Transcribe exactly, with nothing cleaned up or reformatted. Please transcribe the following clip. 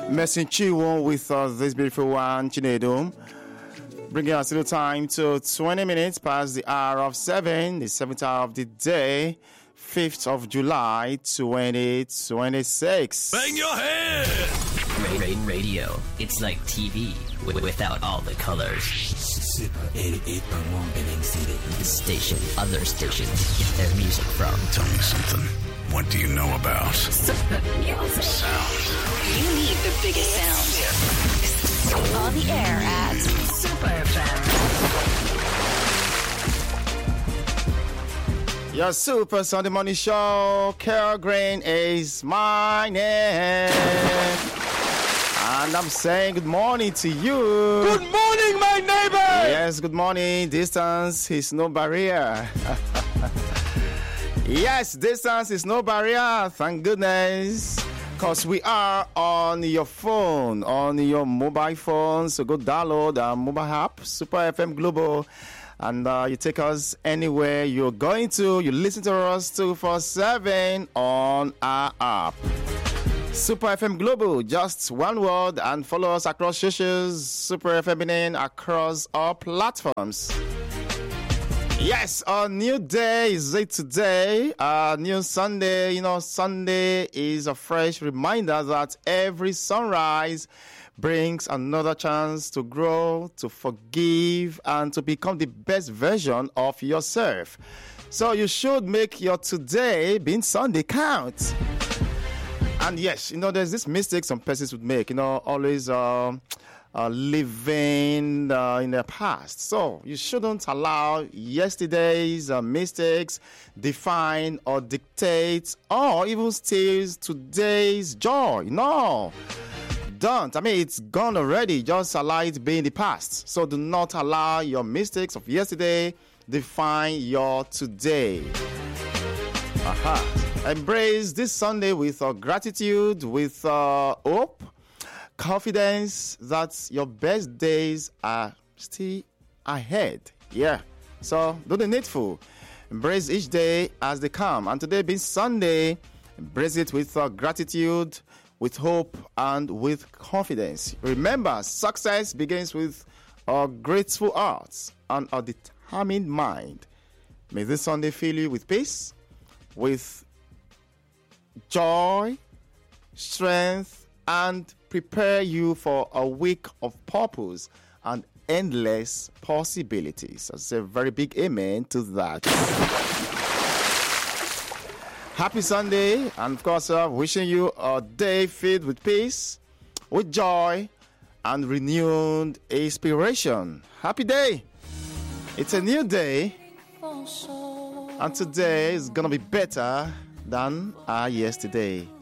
Messing Chiwo with uh, this beautiful one, Chinedu. Bringing us a little time to twenty minutes past the hour of seven, the seventh hour of the day, fifth of July, twenty twenty-six. Bang your head! Radio. It's like T V w- without all the colors. Super eighty-eight point one Benin City. The station other stations get their music from. Tell me something. What do you know about Super music? sound? You need the biggest sound. On the air at Super F M. Your Super Sunday Morning Show, Carol Green is my name. And I'm saying good morning to you. Good morning, my neighbor. Yes, good morning. Distance is no barrier. Yes, distance is no barrier. Thank goodness. Because we are on your phone, on your mobile phone. So go download our mobile app, Super F M Global. And uh, you take us anywhere you're going to. You listen to us two forty-seven on our app. Super F M Global, just one word, and follow us across socials, Super F M Benin, across all platforms. Yes, a new day is it today, a new Sunday. You know, Sunday is a fresh reminder that every sunrise brings another chance to grow, to forgive, and to become the best version of yourself. So you should make your today, being Sunday, count. And yes, you know, there's this mistake some persons would make, you know, always uh, uh, living uh, in the past. So you shouldn't allow yesterday's uh, mistakes define or dictate or even steal today's joy. No, don't. I mean, it's gone already. Just allow it be in the past. So do not allow your mistakes of yesterday define your today. Aha. Embrace this Sunday with uh, gratitude, with uh, hope, confidence that your best days are still ahead. Yeah. So do the needful. Embrace each day as they come. And today being Sunday, embrace it with uh, gratitude, with hope, and with confidence. Remember, success begins with a grateful heart and a determined mind. May this Sunday fill you with peace, with joy, strength, and prepare you for a week of purpose and endless possibilities. I say a very big amen to that. Happy Sunday, and of course, uh, wishing you a day filled with peace, with joy, and renewed inspiration. Happy day! It's a new day, and today is gonna be better than our yesterday.